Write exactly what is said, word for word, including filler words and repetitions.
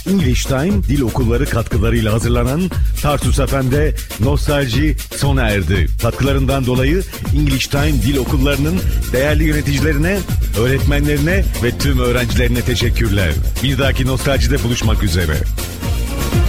English Time Dil Okulları katkılarıyla hazırlanan Tarsus F M'de Nostalji sona erdi. Katkılarından dolayı English Time Dil Okulları'nın değerli yöneticilerine, öğretmenlerine ve tüm öğrencilerine teşekkürler. Bir dahaki Nostalji'de buluşmak üzere.